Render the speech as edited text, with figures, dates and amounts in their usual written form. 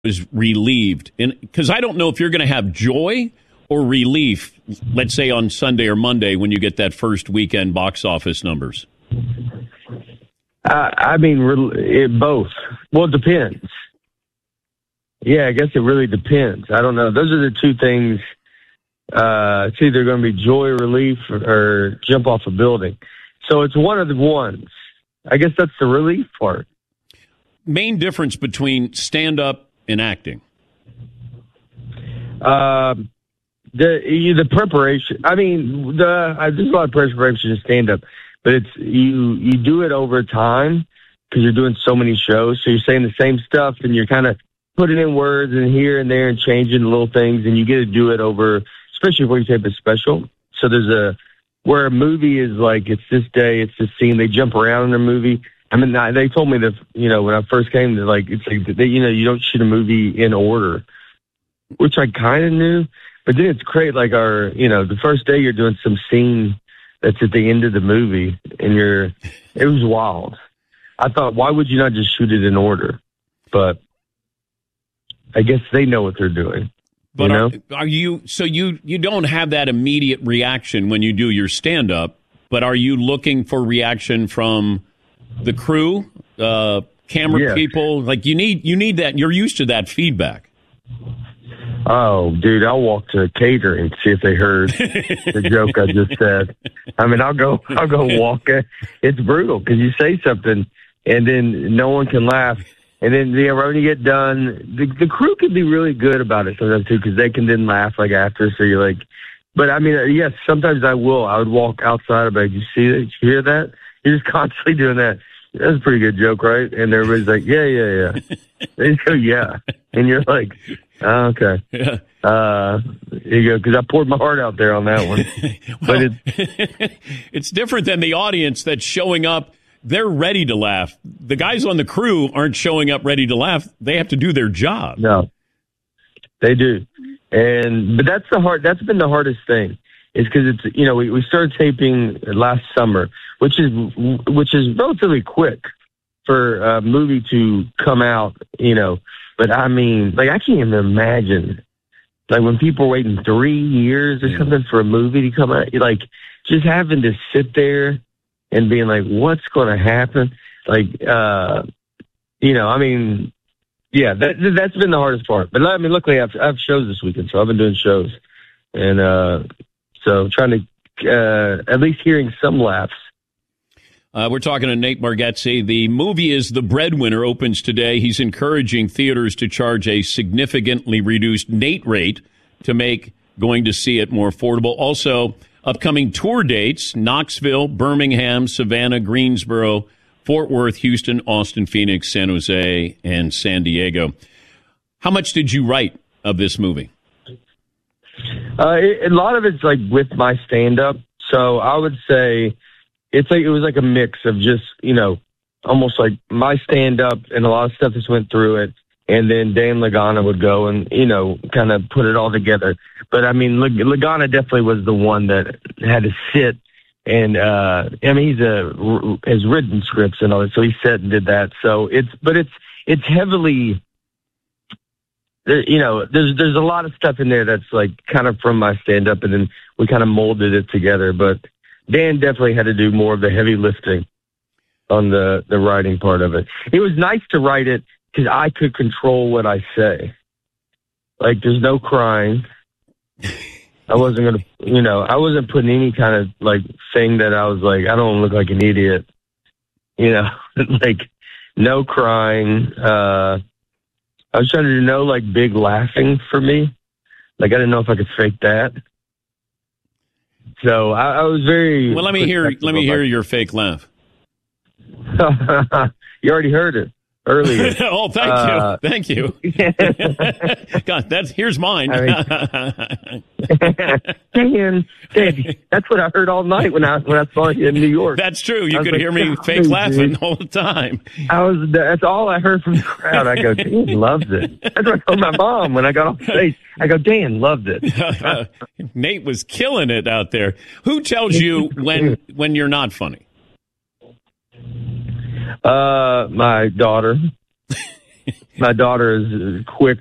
is relieved, and because I don't know if you're going to have joy or relief, let's say on Sunday or Monday when you get that first weekend box office numbers. I mean, both. Well, it depends. Yeah, I guess it really depends. I don't know. Those are the two things. It's either going to be joy or relief or jump off a building. So it's one of the ones. I guess that's the relief part. Main difference between stand-up and acting? The preparation. I mean, there's a lot of preparation to stand-up, but it's you do it over time because you're doing so many shows. So you're saying the same stuff, and you're kind of putting in words and here and there and changing little things, and you get to do it over, especially before you tape a special. So where a movie is like, it's this day, it's this scene, they jump around in a movie. I mean, they told me that, when I first came, it's like, you don't shoot a movie in order, which I kind of knew, but then it's great. Like the first day you're doing some scene that's at the end of the movie and it was wild. I thought, why would you not just shoot it in order? But I guess they know what they're doing. But are you, so you don't have that immediate reaction when you do your stand-up, but are you looking for reaction from the crew, camera people? Like you need that. You're used to that feedback. Oh, dude, I'll walk to catering and see if they heard the joke I just said. I mean, I'll go walk it. It's brutal because you say something and then no one can laugh. And then right when you get done, the crew can be really good about it sometimes too, because they can then laugh like after. So you're like, but I mean, yes, sometimes I would walk outside of it. You see that? You hear that? You're just constantly doing that. That's a pretty good joke, right? And everybody's like, yeah. They go, yeah. And you're like, oh, okay. Yeah. You go, because I poured my heart out there on that one. Well, but it's different than the audience that's showing up. They're ready to laugh. The guys on the crew aren't showing up ready to laugh. They have to do their job. No, they do. But that's been the hardest thing, is because it's, we started taping last summer, which is relatively quick for a movie to come out, but I mean, like, I can't even imagine, like, when people are waiting 3 years or something for a movie to come out, like, just having to sit there and being like, what's going to happen? Like, I mean, yeah, that's been the hardest part. But I mean, luckily I have shows this weekend, so I've been doing shows. And so trying to at least hearing some laughs. We're talking to Nate Bargatze. The movie is The Breadwinner, opens today. He's encouraging theaters to charge a significantly reduced Nate rate to make going to see it more affordable. Also, upcoming tour dates: Knoxville, Birmingham, Savannah, Greensboro, Fort Worth, Houston, Austin, Phoenix, San Jose, and San Diego. How much did you write of this movie? A lot of it's like with my stand-up. So I would say it was like a mix of just, almost like my stand-up and a lot of stuff that's went through it. And then Dan Lagana would go and, kind of put it all together. But, I mean, Lagana definitely was the one that had to sit. And, I mean, has written scripts and all that. So he sat and did that. So it's heavily, there's a lot of stuff in there that's like kind of from my stand-up. And then we kind of molded it together. But Dan definitely had to do more of the heavy lifting on the writing part of it. It was nice to write it, because I could control what I say. Like, there's no crying. I wasn't going to, I wasn't putting any kind of, like, thing that I was like, I don't look like an idiot. Like, no crying. I was trying to do no, like, big laughing for me. Like, I didn't know if I could fake that. So I was very... Well, let me hear your fake laugh. You already heard it earlier. Oh, thank you. God, here's mine. Dan, that's what I heard all night when I saw you in New York. That's true. You could hear me fake laughing all the time. That's all I heard from the crowd. I go, Dan loves it. That's what I told my mom when I got off stage. I go, Dan loved it. Nate was killing it out there. Who tells you when you're not funny? My daughter. my daughter is quick